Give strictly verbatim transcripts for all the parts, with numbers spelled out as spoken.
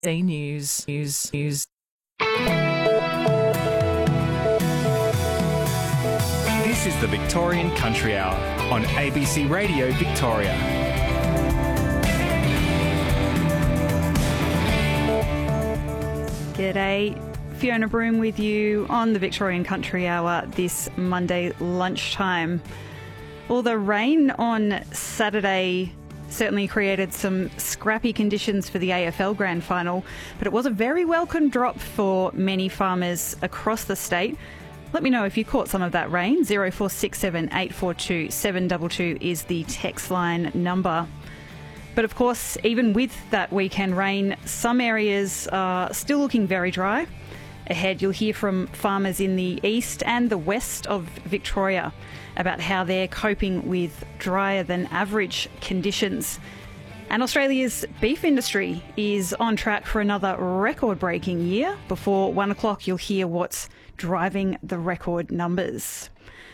A News, News, News. This is the Victorian Country Hour on A B C Radio Victoria. G'day, Fiona Broom with you on the Victorian Country Hour this Monday lunchtime. Well, the rain on Saturday certainly created some scrappy conditions for the A F L Grand Final, but it was a very welcome drop for many farmers across the state. Let me know if you caught some of that rain. zero four six seven, eight four two, seven two two is the text line number. But of course, even with that weekend rain, some areas are still looking very dry. Ahead, you'll hear from farmers in the east and the west of Victoria about how they're coping with drier than average conditions. And Australia's beef industry is on track for another record-breaking year. Before one o'clock, you'll hear what's driving the record numbers.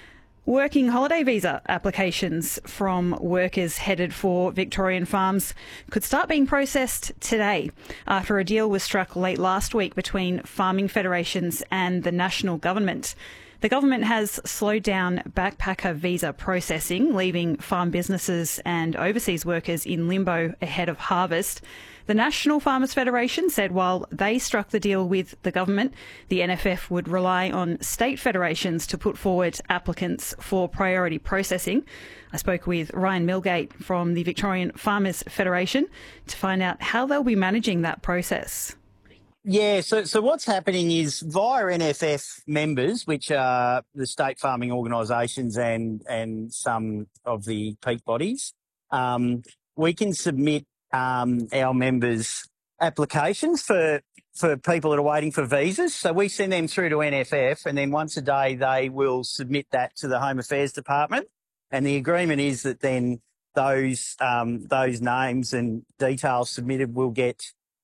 Working holiday visa applications from workers headed for Victorian farms could start being processed today after a deal was struck late last week between farming federations and the national government. The government has slowed down backpacker visa processing, leaving farm businesses and overseas workers in limbo ahead of harvest. The National Farmers Federation said while they struck the deal with the government, the N F F would rely on state federations to put forward applicants for priority processing. I spoke with Ryan Milgate from the Victorian Farmers Federation to find out how they'll be managing that process. Yeah, so so what's happening is via N F F members, which are the state farming organisations and and some of the peak bodies, um, we can submit um, our members' applications for for people that are waiting for visas. So we send them through to N F F, and then once a day they will submit that to the Home Affairs Department. And the agreement is that then those um, those names and details submitted will get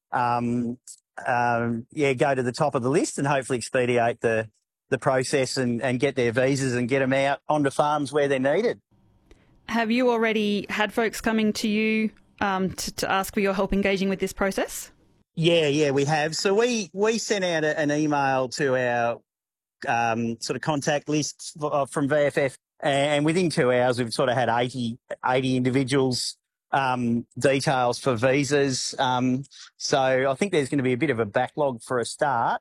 um, um, yeah go to the top of the list and hopefully expedite the the process and, and get their visas and get them out onto farms where they're needed. Have you already had folks coming to you um, to, to ask for your help engaging with this process? Yeah, yeah, we have. So we, we sent out a, an email to our um, sort of contact list from V F F, and within two hours we've sort of had eighty, eighty individuals' um, details for visas. Um, so I think there's going to be a bit of a backlog for a start.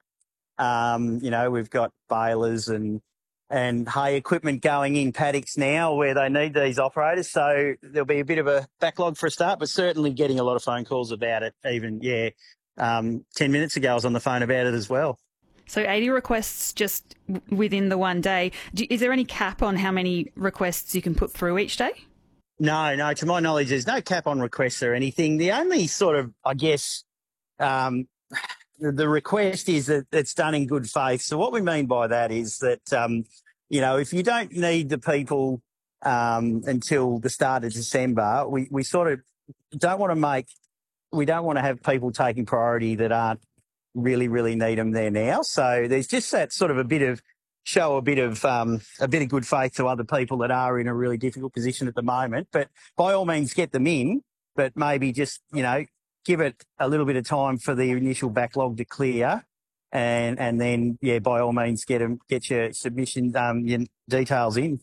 Um, you know, we've got balers and and hay equipment going in paddocks now where they need these operators. So there'll be a bit of a backlog for a start, but certainly getting a lot of phone calls about it. Even, yeah, um, ten minutes ago I was on the phone about it as well. So eighty requests just within the one day. Do, is there any cap on how many requests you can put through each day? No, no, to my knowledge, there's no cap on requests or anything. The only sort of, I guess, um, the, the request is that it's done in good faith. So what we mean by that is that, um, you know, if you don't need the people um, until the start of December, we, we sort of don't want to make, we don't want to have people taking priority that aren't really, really need them there now. So there's just that sort of a bit of, show a bit of um, a bit of good faith to other people that are in a really difficult position at the moment. But by all means, get them in, but maybe just, you know, give it a little bit of time for the initial backlog to clear. And and then, yeah, by all means, get them, get your submission, um, your details in.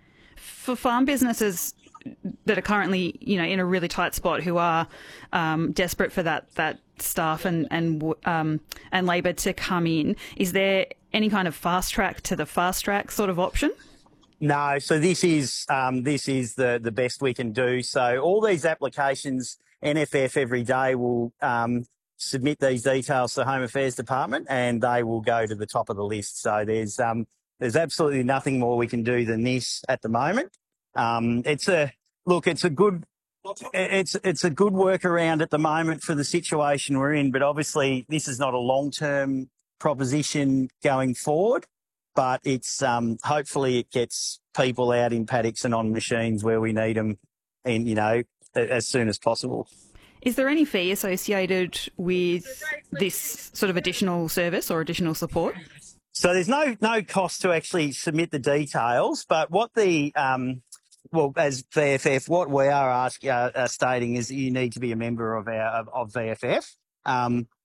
For farm businesses that are currently, you know, in a really tight spot, who are um, desperate for that that staff and and um, and labour to come in, is there any kind of fast track to the fast track sort of option? No, so this is um, this is the the best we can do. So all these applications, N F F every day will um, submit these details to the Home Affairs Department, and they will go to the top of the list. So there's um, there's absolutely nothing more we can do than this at the moment. Um, it's a look, it's a good, it's it's a good workaround at the moment for the situation we're in. But obviously, this is not a long-term proposition going forward. But it's um, hopefully it gets people out in paddocks and on machines where we need them, and you know, as soon as possible. Is there any fee associated with this sort of additional service or additional support? So there's no no cost to actually submit the details, but what the um, well, as V F F, what we are asking, uh, uh, stating is that you need to be a member of our of, of V F F. Um,